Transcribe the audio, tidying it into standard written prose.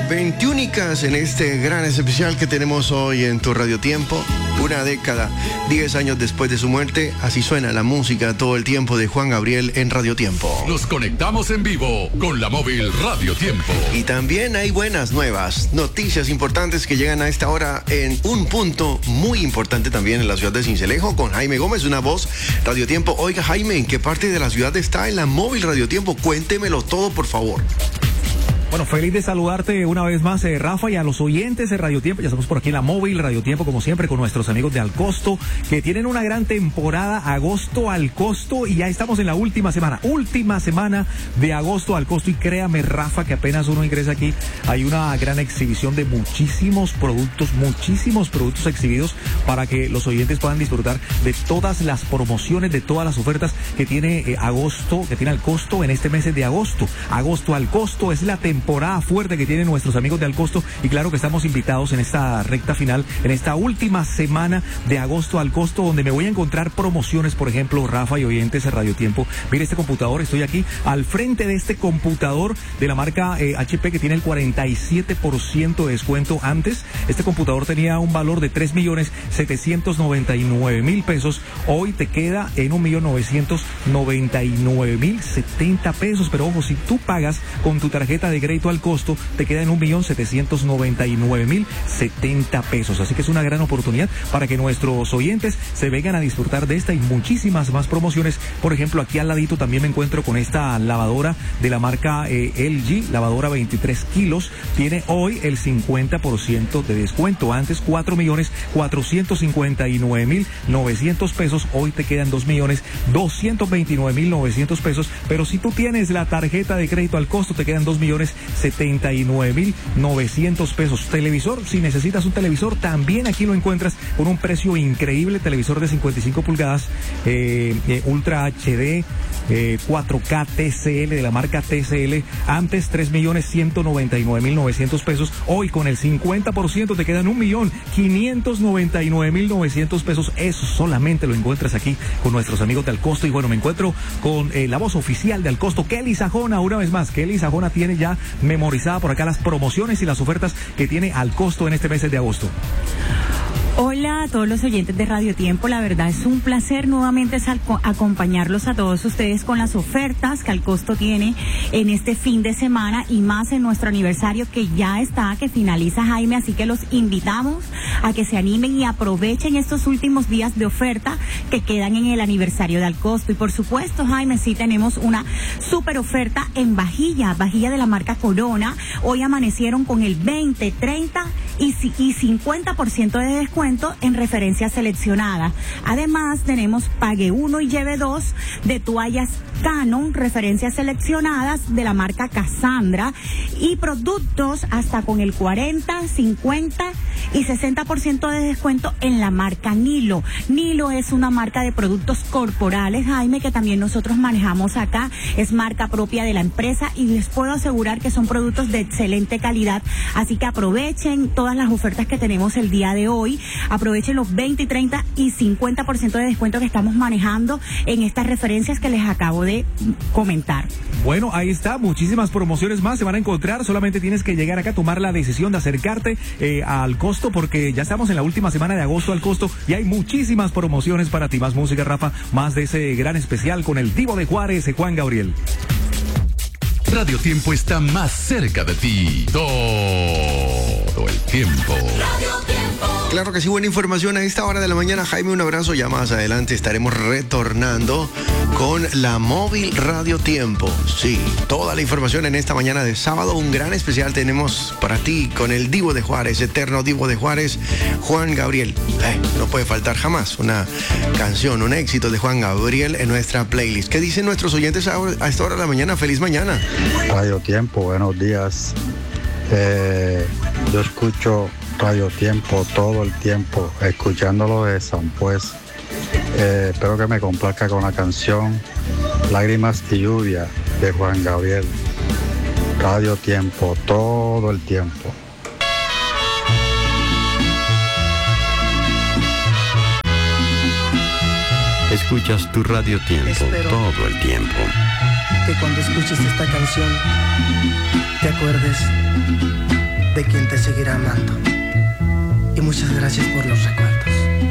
21 en este gran especial que tenemos hoy en tu Radio Tiempo. Una década, 10 años después de su muerte, así suena la música todo el tiempo de Juan Gabriel en Radio Tiempo. Nos conectamos en vivo con la móvil Radio Tiempo. Y también hay buenas nuevas, noticias importantes que llegan a esta hora en un punto muy importante también en la ciudad de Sincelejo con Jaime Gómez, una voz Radio Tiempo. Oiga, Jaime, ¿en qué parte de la ciudad está en la móvil Radio Tiempo? Cuéntemelo todo, por favor. Bueno, feliz de saludarte una vez más, Rafa, y a los oyentes de Radio Tiempo. Ya estamos por aquí en la móvil Radio Tiempo, como siempre, con nuestros amigos de Alcosto, que tienen una gran temporada, agosto al costo, y ya estamos en la última semana de agosto al costo. Y créame, Rafa, que apenas uno ingresa aquí, hay una gran exhibición de muchísimos productos exhibidos para que los oyentes puedan disfrutar de todas las promociones, de todas las ofertas que tiene agosto, que tiene Alcosto en este mes de agosto. Agosto al costo es la temporada fuerte que tienen nuestros amigos de Alcosto, y claro que estamos invitados en esta recta final, en esta última semana de agosto al costo, donde me voy a encontrar promociones, por ejemplo, Rafa y oyentes de Radio Tiempo. Mire este computador, estoy aquí al frente de este computador de la marca HP, que tiene el 47% de descuento. Antes, este computador tenía un valor de 3.799.000 pesos, hoy te queda en 1.999.070 pesos, pero ojo, si tú pagas con tu tarjeta de crédito al costo, te queda en 1.799.070 pesos. Así que es una gran oportunidad para que nuestros oyentes se vengan a disfrutar de esta y muchísimas más promociones. Por ejemplo, aquí al ladito también me encuentro con esta lavadora de la marca LG, lavadora 23 kilos. Tiene hoy el 50% de descuento. Antes 4.459.900 pesos, hoy te quedan 2.229.900 pesos. Pero si tú tienes la tarjeta de crédito al costo, te quedan 2.079.900 pesos. Televisor, si necesitas un televisor, también aquí lo encuentras con un precio increíble. Televisor de 55 pulgadas, Ultra HD, 4K TCL, de la marca TCL. Antes 3.199.900 pesos. Hoy con el 50% te quedan 1.599.900 pesos. Eso solamente lo encuentras aquí con nuestros amigos de Alcosto. Y bueno, me encuentro con la voz oficial de Alcosto, Kelly Sajona, una vez más. Kelly Sajona tiene ya memorizada por acá las promociones y las ofertas que tiene Alcosto en este mes de agosto. Hola a todos los oyentes de Radio Tiempo, la verdad es un placer nuevamente acompañarlos a todos ustedes con las ofertas que Alcosto tiene en este fin de semana y más en nuestro aniversario que ya está, que finaliza, Jaime, así que los invitamos a que se animen y aprovechen estos últimos días de oferta que quedan en el aniversario de Alcosto. Y por supuesto, Jaime, sí tenemos una súper oferta en vajilla de la marca Corona. Hoy amanecieron con el 20, 30 y 50% de descuento en referencias seleccionadas. Además, tenemos pague 1 y lleve 2 de toallas Canon, referencias seleccionadas de la marca Cassandra, y productos hasta con el 40, 50 y 60% de descuento en la marca Nilo. Nilo es una marca de productos corporales, Jaime, que también nosotros manejamos acá. Es marca propia de la empresa y les puedo asegurar que son productos de excelente calidad. Así que aprovechen todas las ofertas que tenemos el día de hoy. Aprovechen los 20, 30 y 50% de descuento que estamos manejando en estas referencias que les acabo de comentar. Bueno, ahí está, muchísimas promociones más se van a encontrar. Solamente tienes que llegar acá, tomar la decisión de acercarte al costo, porque ya estamos en la última semana de agosto al costo y hay muchísimas promociones para ti. Más música, Rafa, más de ese gran especial con el Divo de Juárez, Juan Gabriel. Radio Tiempo está más cerca de ti todo el tiempo. Claro que sí, buena información a esta hora de la mañana. Jaime, un abrazo. Ya más adelante estaremos retornando con la móvil Radio Tiempo. Sí, toda la información en esta mañana de sábado. Un gran especial tenemos para ti con el Divo de Juárez, eterno Divo de Juárez, Juan Gabriel. No puede faltar jamás una canción, un éxito de Juan Gabriel en nuestra playlist. ¿Qué dicen nuestros oyentes a esta hora de la mañana? Feliz mañana. Radio Tiempo, buenos días. Yo escucho Radio Tiempo todo el tiempo, escuchándolo de San Pues. Espero que me complazca con la canción Lágrimas y Lluvia de Juan Gabriel. Radio Tiempo todo el tiempo. Escuchas tu Radio Tiempo. Espero todo el tiempo. Que cuando escuches esta canción te acuerdes de quien te seguirá amando. Y muchas gracias por los recuerdos.